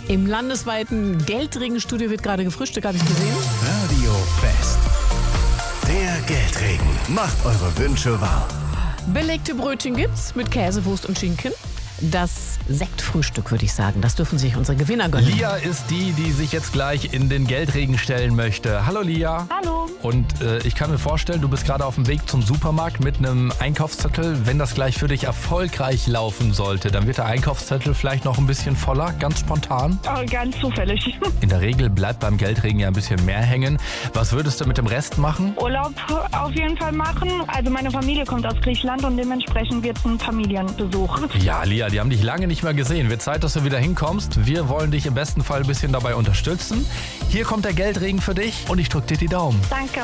Im landesweiten Geldregenstudio wird gerade gefrühstückt, habe ich gesehen. Radio Fest. Der Geldregen macht eure Wünsche wahr. Belegte Brötchen gibt's mit Käse, Wurst und Schinken. Das Sektfrühstück, würde ich sagen, das dürfen sich unsere Gewinner gönnen. Lia ist die sich jetzt gleich in den Geldregen stellen möchte. Hallo Lia. Hallo. Und ich kann mir vorstellen, du bist gerade auf dem Weg zum Supermarkt mit einem Einkaufszettel. Wenn das gleich für dich erfolgreich laufen sollte, dann wird der Einkaufszettel vielleicht noch ein bisschen voller, ganz spontan. Oh, ganz zufällig. In der Regel bleibt beim Geldregen ja ein bisschen mehr hängen. Was würdest du mit dem Rest machen? Urlaub auf jeden Fall machen. Also meine Familie kommt aus Griechenland und dementsprechend wird es ein Familienbesuch. Ja, Lia, die haben dich lange nicht mehr gesehen. Wird Zeit, dass du wieder hinkommst. Wir wollen dich im besten Fall ein bisschen dabei unterstützen. Hier kommt der Geldregen für dich und ich drücke dir die Daumen. Danke.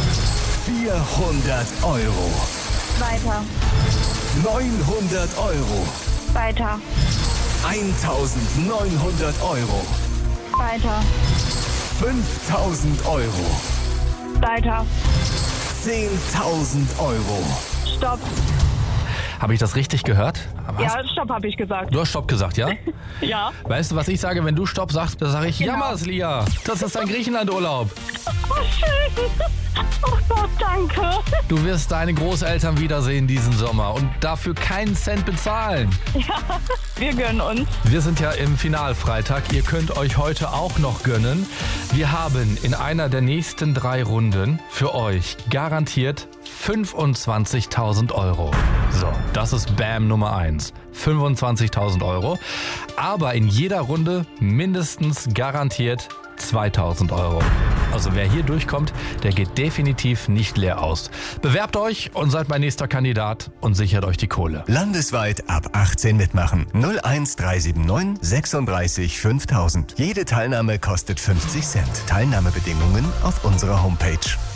400 Euro. Weiter. 900 Euro. Weiter. 1900 Euro. Weiter. 5000 Euro. Weiter. 10.000 Euro. Stopp. Habe ich das richtig gehört? Ja, Stopp habe ich gesagt. Du hast Stopp gesagt, ja? Ja. Weißt du, was ich sage, wenn du Stopp sagst? Da sage ich, Genau. Jammers, Lia. Das ist dein Griechenland-Urlaub. Oh, schön. Oh Gott, danke. Du wirst deine Großeltern wiedersehen diesen Sommer und dafür keinen Cent bezahlen. Ja, wir gönnen uns. Wir sind ja im Finalfreitag. Ihr könnt euch heute auch noch gönnen. Wir haben in einer der nächsten 3 Runden für euch garantiert 25.000 Euro. So, das ist BAM Nummer 1. 25.000 Euro. Aber in jeder Runde mindestens garantiert 2.000 Euro. Also wer hier durchkommt, der geht definitiv nicht leer aus. Bewerbt euch und seid mein nächster Kandidat und sichert euch die Kohle. Landesweit ab 18 mitmachen. 01379 36 5000. Jede Teilnahme kostet 50 Cent. Teilnahmebedingungen auf unserer Homepage.